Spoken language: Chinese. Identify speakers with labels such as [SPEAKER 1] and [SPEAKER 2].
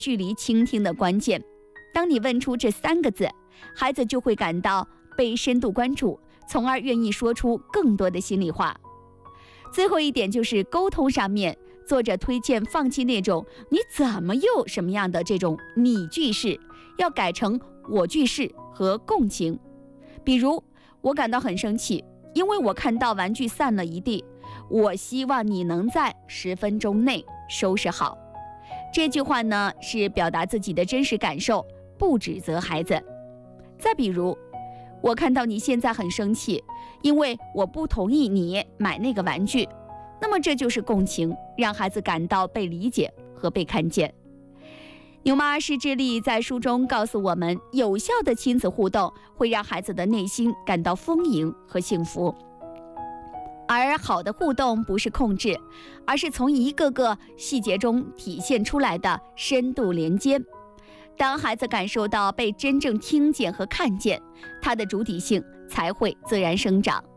[SPEAKER 1] 距离倾听的关键。当你问出这3个字，孩子就会感到被深度关注，从而愿意说出更多的心里话。最后一点就是沟通上面，作者推荐放弃那种你怎么又什么样的这种你句式，要改成我句式和共情。比如，我感到很生气，因为我看到玩具散了一地，我希望你能在10分钟内收拾好。这句话呢，是表达自己的真实感受，不指责孩子。再比如，我看到你现在很生气，因为我不同意你买那个玩具。那么这就是共情，让孩子感到被理解和被看见。牛妈施之力在书中告诉我们，有效的亲子互动会让孩子的内心感到丰盈和幸福。而好的互动不是控制，而是从一个个细节中体现出来的深度连接。当孩子感受到被真正听见和看见，他的主体性才会自然生长。